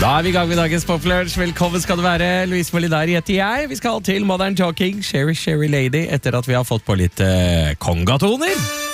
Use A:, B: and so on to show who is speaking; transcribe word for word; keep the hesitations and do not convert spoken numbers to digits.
A: Da er vi i gang med dagens Poplunsj. Velkommen skal du være. Louise Molinari heter jeg. Vi skal til Modern Talking, Sherry Sherry Lady, etter at vi har fått på litt eh, kongatoner.